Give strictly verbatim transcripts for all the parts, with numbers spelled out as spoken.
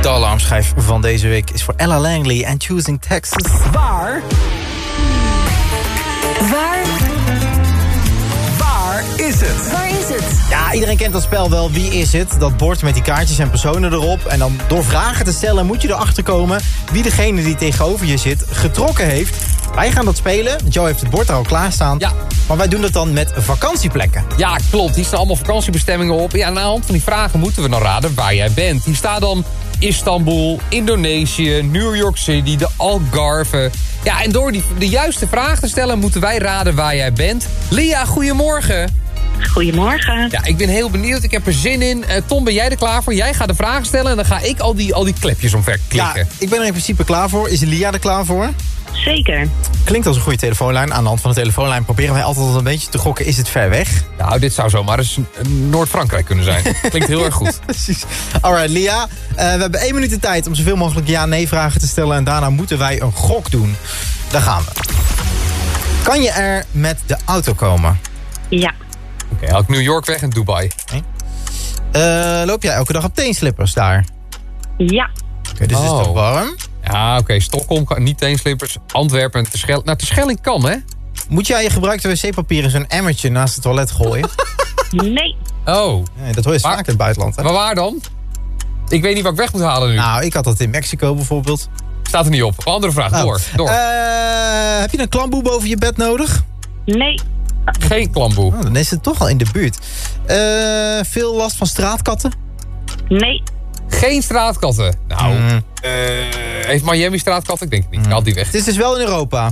De alarmschijf van deze week is voor Ella Langley en Choosing Texas. Waar? Waar? Waar is het? Waar is het? Ja, iedereen kent dat spel wel. Wie is het? Dat bord met die kaartjes en personen erop. En dan door vragen te stellen moet je erachter komen wie degene die tegenover je zit getrokken heeft. Wij gaan dat spelen. Joe heeft het bord er al klaarstaan. Ja. Maar wij doen dat dan met vakantieplekken. Ja, klopt. Hier staan allemaal vakantiebestemmingen op. Ja, aan de hand van die vragen moeten we dan raden waar jij bent. Hier staat dan Istanbul, Indonesië, New York City, de Algarve. Ja, en door die, de juiste vraag te stellen moeten wij raden waar jij bent. Lia, goedemorgen. Goedemorgen. Ja, ik ben heel benieuwd. Ik heb er zin in. Uh, Tom, ben jij er klaar voor? Jij gaat de vragen stellen en dan ga ik al die, al die klepjes omver klikken. Ja, ik ben er in principe klaar voor. Is Lia er klaar voor? Zeker. Klinkt als een goede telefoonlijn. Aan de hand van de telefoonlijn proberen wij altijd een beetje te gokken. Is het ver weg? Nou, dit zou zomaar eens Noord-Frankrijk kunnen zijn. Klinkt heel erg goed. Precies. Alright, Lia. Uh, we hebben één minuut de tijd om zoveel mogelijk ja-nee vragen te stellen. En daarna moeten wij een gok doen. Daar gaan we. Kan je er met de auto komen? Ja. Oké, okay, haal ik New York weg en Dubai. Okay. Uh, loop jij elke dag op teenslippers daar? Ja. Oké, okay, dus oh. Is het toch warm? Ja, oké. Okay. Stockholm, niet teenslippers. Antwerpen en Terschelling. Nou, Terschelling kan, hè? Moet jij je gebruikte wc-papier in zo'n emmertje naast het toilet gooien? Nee. Oh. Nee, dat hoor je vaak in het buitenland, hè? Maar waar dan? Ik weet niet wat ik weg moet halen nu. Nou, ik had dat in Mexico bijvoorbeeld. Staat er niet op. Andere vraag. Oh. Door. Door. Uh, heb je een klamboe boven je bed nodig? Nee. Geen klamboe. Oh, dan is het toch al in de buurt. Uh, veel last van straatkatten? Nee. Geen straatkatten. Nou, mm. uh, heeft Miami straatkatten? Ik denk het niet. Mm. Haal die weg. Het is dus wel in Europa?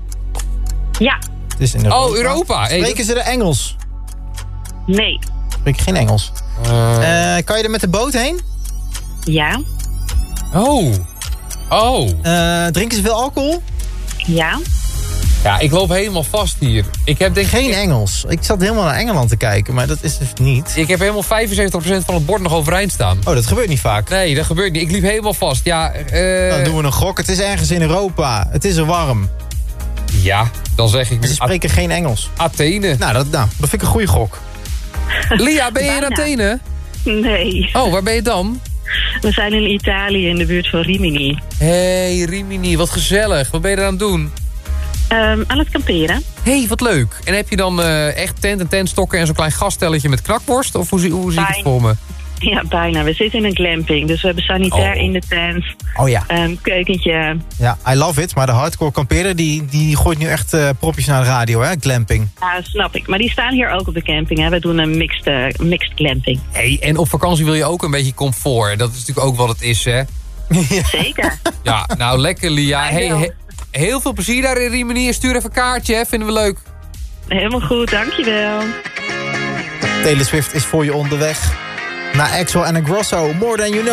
Ja. Het is in Europa. Oh, Europa. Spreken hey, ze er Engels? Nee. Spreek je geen Engels? Uh. Uh, kan je er met de boot heen? Ja. Oh. Oh. Uh, drinken ze veel alcohol? Ja. Ja, ik loop helemaal vast hier. Ik heb denk Geen ik... Engels. Ik zat helemaal naar Engeland te kijken, maar dat is dus niet. Ik heb helemaal vijfenzeventig procent van het bord nog overeind staan. Oh, dat gebeurt niet vaak. Nee, dat gebeurt niet. Ik liep helemaal vast. Ja, uh... Dan doen we een gok. Het is ergens in Europa. Het is er warm. Ja, dan zeg ik nu... Ze spreken A- geen Engels. Athene. Nou, dat, nou, dat vind ik een goede gok. Lia, ben je in Athene? Nee. Oh, waar ben je dan? We zijn in Italië, in de buurt van Rimini. Hé, hey, Rimini, wat gezellig. Wat ben je er aan het doen? Um, aan het kamperen. Hé, hey, wat leuk. En heb je dan uh, echt tent en tentstokken en zo'n klein gasstelletje met knakworst? Of hoe, hoe zie ik het voor me? Ja, bijna. We zitten in een glamping. Dus we hebben sanitair oh. in de tent. Oh ja. Um, keukentje. Ja, I love it. Maar de hardcore kampeerder die, die gooit nu echt uh, propjes naar de radio, hè? Glamping. Ja, snap ik. Maar die staan hier ook op de camping, hè? We doen een mixed, uh, mixed glamping. Hey, en op vakantie wil je ook een beetje comfort. Dat is natuurlijk ook wat het is, hè? Ja. Zeker. Ja, nou lekker, Lia. Hey, he, heel veel plezier daar in Rimini. Stuur even een kaartje, hè? Vinden we leuk. Helemaal goed, dankjewel. Taylor Swift is voor je onderweg. Naar Axel en Grosso, More Than You Know.